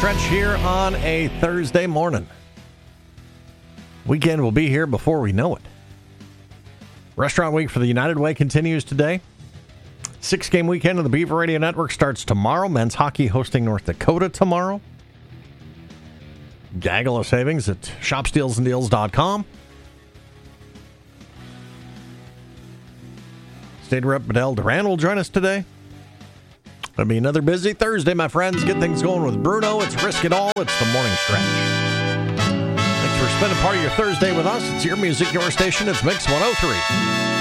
Stretch here on a Thursday morning. Weekend will be here before we know it. Restaurant Week for the United Way continues today. 6-game weekend of the Beaver Radio Network starts tomorrow. Men's hockey hosting North Dakota tomorrow. Gaggle of savings at shopstealsanddeals.com. State Rep Bedell Duran will join us today. It'll be another busy Thursday, my friends. Get things going with Bruno. It's Risk It All. It's the Morning Stretch. Thanks for spending part of your Thursday with us. It's your music, your station. It's Mix 103.